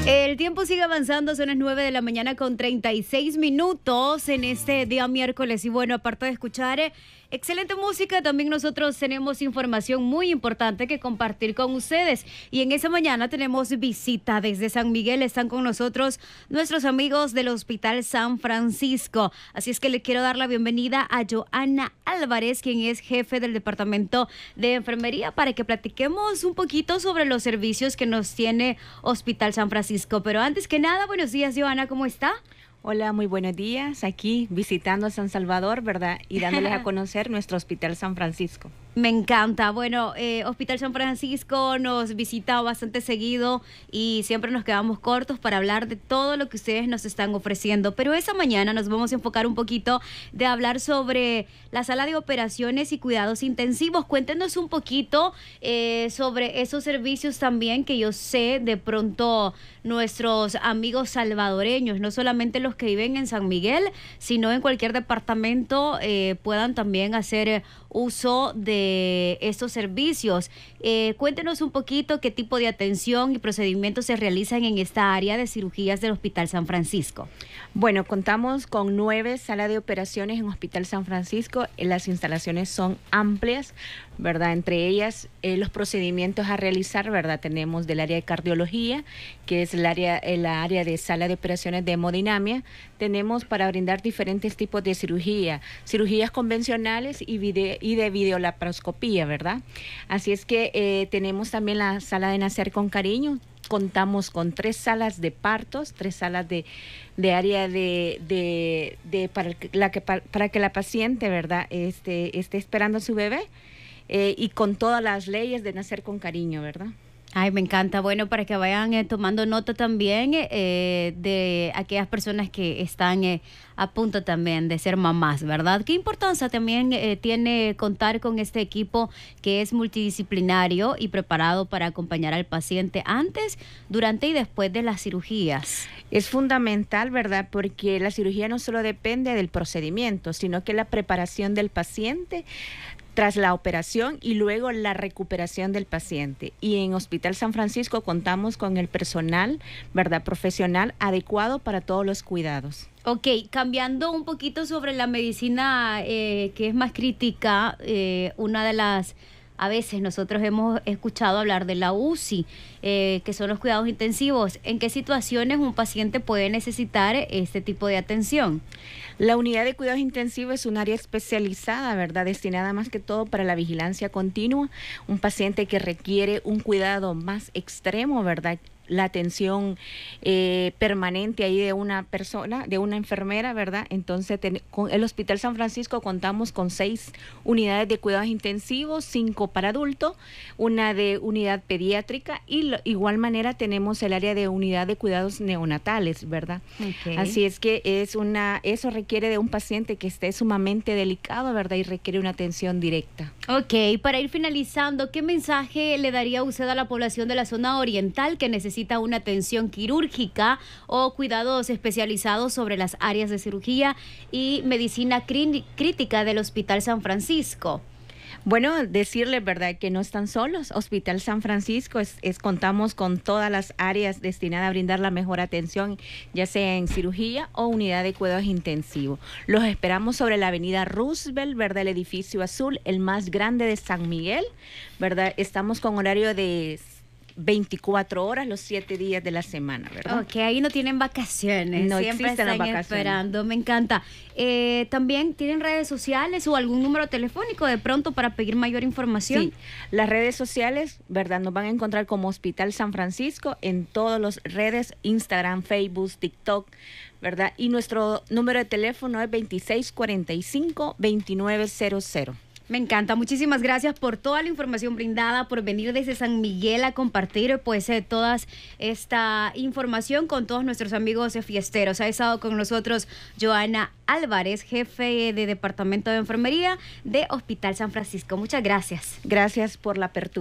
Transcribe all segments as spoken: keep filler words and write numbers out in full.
El tiempo sigue avanzando, son las nueve de la mañana con treinta y seis minutos en este día miércoles. Y bueno, aparte de escuchar eh, excelente música, también nosotros tenemos información muy importante que compartir con ustedes. Y en esa mañana tenemos visita desde San Miguel. Están con nosotros nuestros amigos del Hospital San Francisco. Así es que le quiero dar la bienvenida a Joana Álvarez, quien es jefe del Departamento de Enfermería, para que platiquemos un poquito sobre los servicios que nos tiene Hospital San Francisco. Pero antes que nada, buenos días, Joana, ¿cómo está? Hola, muy buenos días. Aquí visitando a San Salvador, ¿verdad? Y dándoles a conocer nuestro Hospital San Francisco. Me encanta. Bueno, eh, Hospital San Francisco nos visita bastante seguido y siempre nos quedamos cortos para hablar de todo lo que ustedes nos están ofreciendo. Pero esa mañana nos vamos a enfocar un poquito de hablar sobre la sala de operaciones y cuidados intensivos. Cuéntenos un poquito eh, sobre esos servicios también, que yo sé de pronto nuestros amigos salvadoreños, no solamente los que viven en San Miguel, sino en cualquier departamento, eh, puedan también hacer uso de estos servicios. Eh, cuéntenos un poquito qué tipo de atención y procedimientos se realizan en esta área de cirugías del Hospital San Francisco. Bueno, contamos con nueve salas de operaciones en Hospital San Francisco. Las instalaciones son amplias, ¿verdad? Entre ellas, eh, los procedimientos a realizar, ¿verdad? Tenemos del área de cardiología, que es el área, el área de sala de operaciones de hemodinamia. Tenemos para brindar diferentes tipos de cirugía, cirugías convencionales y, video, y de videolaparoscopía, ¿verdad? Así es que eh, tenemos también la sala de nacer con cariño. Contamos con tres salas de partos, tres salas de, de área de, de, de para, la que, para, para que la paciente, ¿verdad?, este, esté esperando a su bebé, eh, y con todas las leyes de nacer con cariño, ¿verdad? Ay, me encanta. Bueno, para que vayan eh, tomando nota también eh, de aquellas personas que están eh, a punto también de ser mamás, ¿verdad? ¿Qué importancia también eh, tiene contar con este equipo que es multidisciplinario y preparado para acompañar al paciente antes, durante y después de las cirugías? Es fundamental, ¿verdad? Porque la cirugía no solo depende del procedimiento, sino que la preparación del paciente tras la operación y luego la recuperación del paciente. Y en Hospital San Francisco contamos con el personal, ¿verdad?, profesional adecuado para todos los cuidados. Ok, cambiando un poquito sobre la medicina eh, que es más crítica, eh, una de las... A veces nosotros hemos escuchado hablar de la U C I, eh, que son los cuidados intensivos. ¿En qué situaciones un paciente puede necesitar este tipo de atención? La unidad de cuidados intensivos es un área especializada, ¿verdad?, destinada más que todo para la vigilancia continua. Un paciente que requiere un cuidado más extremo, ¿verdad?, la atención eh, permanente ahí de una persona, de una enfermera, ¿verdad? Entonces, ten, con el Hospital San Francisco contamos con seis unidades de cuidados intensivos, cinco para adultos, una de unidad pediátrica y lo, igual manera tenemos el área de unidad de cuidados neonatales, ¿verdad? Okay. Así es que es una, eso requiere de un paciente que esté sumamente delicado, ¿verdad? Y requiere una atención directa. Ok, para ir finalizando, ¿qué mensaje le daría usted a la población de la zona oriental que necesita necesita una atención quirúrgica o cuidados especializados sobre las áreas de cirugía y medicina crítica del Hospital San Francisco? Bueno, decirles, ¿verdad?, que no están solos. Hospital San Francisco es, es contamos con todas las áreas destinadas a brindar la mejor atención, ya sea en cirugía o unidad de cuidados intensivos. Los esperamos sobre la avenida Roosevelt, ¿verdad?, el edificio azul, el más grande de San Miguel, ¿verdad? Estamos con horario de veinticuatro horas los siete días de la semana, ¿verdad? Ok, ahí no tienen vacaciones. No Siempre existen las están vacaciones. Esperando, me encanta. Eh, ¿También tienen redes sociales o algún número telefónico de pronto para pedir mayor información? Sí, las redes sociales, ¿verdad?, nos van a encontrar como Hospital San Francisco en todas las redes, Instagram, Facebook, TikTok, ¿verdad? Y nuestro número de teléfono es veintiséis cuarenta y cinco, veintinueve cero cero. Me encanta, muchísimas gracias por toda la información brindada, por venir desde San Miguel a compartir pues eh, toda esta información con todos nuestros amigos fiesteros. Ha estado con nosotros Joana Álvarez, jefe de Departamento de Enfermería de Hospital San Francisco. Muchas gracias. Gracias por la apertura.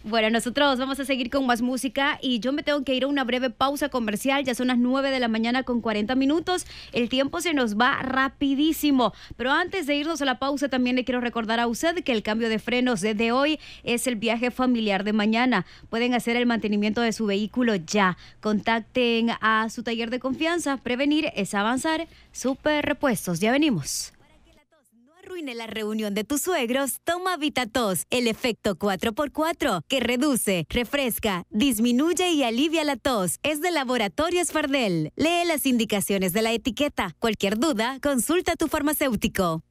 Bueno, nosotros vamos a seguir con más música y yo me tengo que ir a una breve pausa comercial. Ya son las nueve de la mañana con cuarenta minutos. El tiempo se nos va rapidísimo. Pero antes de irnos a la pausa, también le quiero recordar a usted que el cambio de frenos desde hoy es el viaje familiar de mañana. Pueden hacer el mantenimiento de su vehículo ya. Contacten a su taller de confianza. Prevenir es avanzar. Super Repuestos. Ya venimos. Arruine la reunión de tus suegros, toma VitaTos, el efecto cuatro por cuatro, que reduce, refresca, disminuye y alivia la tos. Es de Laboratorios Fardel. Lee las indicaciones de la etiqueta. Cualquier duda, consulta a tu farmacéutico.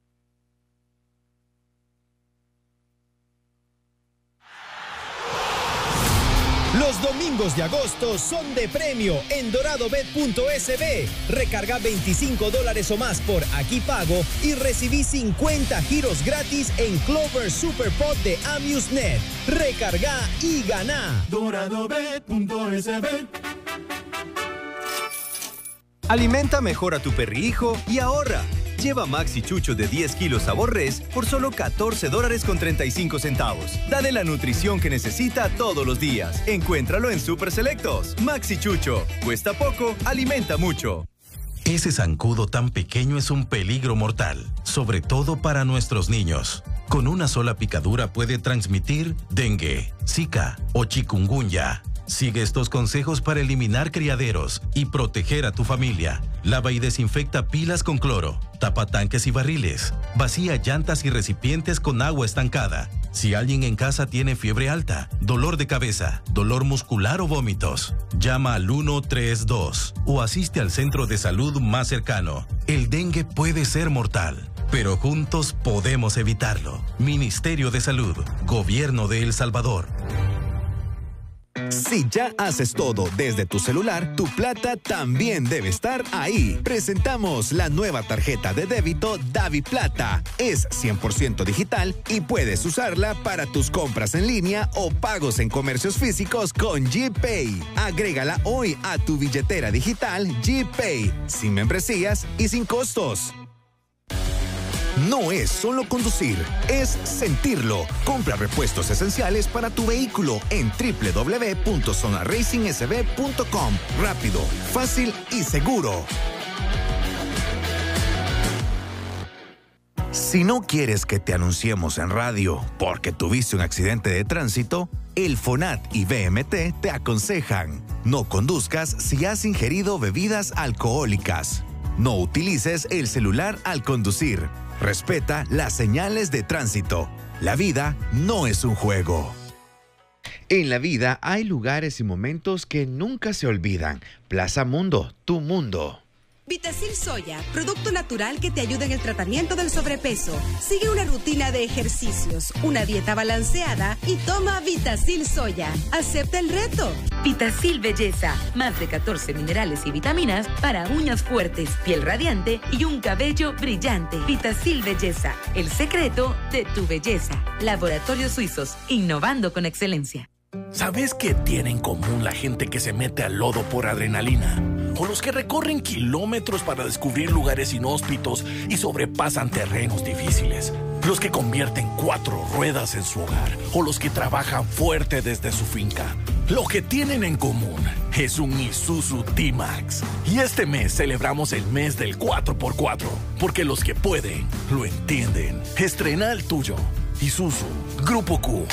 Los domingos de agosto son de premio en doradobet punto es be. Recarga veinticinco dólares o más por Aquí Pago y recibí cincuenta giros gratis en Clover Superpot de AmuseNet. Recarga y gana. doradobet punto es be. Alimenta mejor a tu perrihijo y ahorra. Lleva Maxi Chucho de diez kilos sabor res por solo catorce dólares con treinta y cinco centavos. Dale la nutrición que necesita todos los días. Encuéntralo en Super Selectos. Maxi Chucho. Cuesta poco, alimenta mucho. Ese zancudo tan pequeño es un peligro mortal, sobre todo para nuestros niños. Con una sola picadura puede transmitir dengue, zika o chikungunya. Sigue estos consejos para eliminar criaderos y proteger a tu familia. Lava y desinfecta pilas con cloro. Tapa tanques y barriles. Vacía llantas y recipientes con agua estancada. Si alguien en casa tiene fiebre alta, dolor de cabeza, dolor muscular o vómitos, llama al uno tres dos o asiste al centro de salud más cercano. El dengue puede ser mortal, pero juntos podemos evitarlo. Ministerio de Salud, Gobierno de El Salvador. Si ya haces todo desde tu celular, tu plata también debe estar ahí. Presentamos la nueva tarjeta de débito DaviPlata. Es cien por ciento digital y puedes usarla para tus compras en línea o pagos en comercios físicos con GPay. Agrégala hoy a tu billetera digital GPay, sin membresías y sin costos. No es solo conducir, es sentirlo. Compra repuestos esenciales para tu vehículo en doble u doble u doble u punto zona racing s b punto com. Rápido, fácil y seguro. Si no quieres que te anunciemos en radio porque tuviste un accidente de tránsito, el FONAT y B M T te aconsejan: no conduzcas si has ingerido bebidas alcohólicas. No utilices el celular al conducir. Respeta las señales de tránsito. La vida no es un juego. En la vida hay lugares y momentos que nunca se olvidan. Plaza Mundo, tu mundo. Vitacil Soya, producto natural que te ayuda en el tratamiento del sobrepeso. Sigue una rutina de ejercicios, una dieta balanceada y toma Vitacil Soya. ¡Acepta el reto! Vitacil Belleza, más de catorce minerales y vitaminas para uñas fuertes, piel radiante y un cabello brillante. Vitacil Belleza, el secreto de tu belleza. Laboratorios Suizos, innovando con excelencia. ¿Sabes qué tiene en común la gente que se mete al lodo por adrenalina? O los que recorren kilómetros para descubrir lugares inhóspitos y sobrepasan terrenos difíciles. Los que convierten cuatro ruedas en su hogar. O los que trabajan fuerte desde su finca. Lo que tienen en común es un Isuzu D-Max. Y este mes celebramos el mes del cuatro por cuatro. Porque los que pueden, lo entienden. Estrena el tuyo. Isuzu, Grupo Q.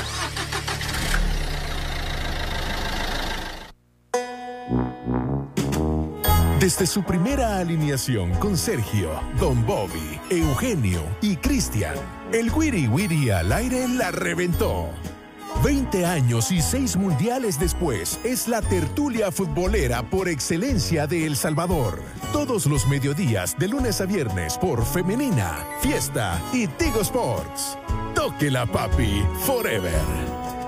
Desde su primera alineación con Sergio, Don Bobby, Eugenio y Cristian, el Wiri Wiri al aire la reventó. veinte años y seis mundiales después, es la tertulia futbolera por excelencia de El Salvador. Todos los mediodías, de lunes a viernes, por Femenina, Fiesta y Tigo Sports. Tóquela, papi, forever.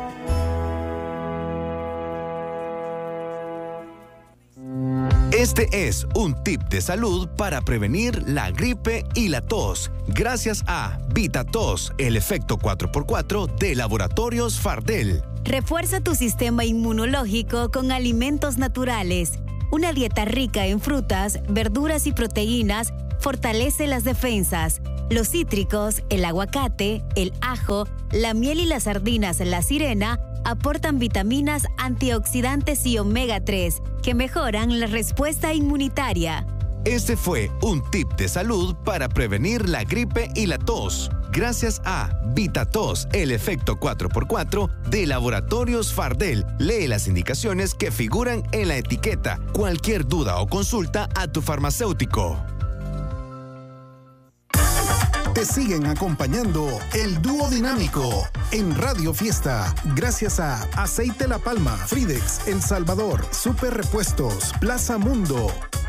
Este es un tip de salud para prevenir la gripe y la tos, gracias a VitaTos, el efecto cuatro por cuatro de Laboratorios Fardel. Refuerza tu sistema inmunológico con alimentos naturales. Una dieta rica en frutas, verduras y proteínas fortalece las defensas. Los cítricos, el aguacate, el ajo, la miel y las sardinas La Sirena aportan vitaminas, antioxidantes y omega tres que mejoran la respuesta inmunitaria. Este fue un tip de salud para prevenir la gripe y la tos. Gracias a VitaTos, el efecto cuatro por cuatro de Laboratorios Fardel. Lee las indicaciones que figuran en la etiqueta. Cualquier duda o consulta a tu farmacéutico. Te siguen acompañando el dúo dinámico en Radio Fiesta, gracias a Aceite La Palma, Fridex, El Salvador, Super Repuestos, Plaza Mundo,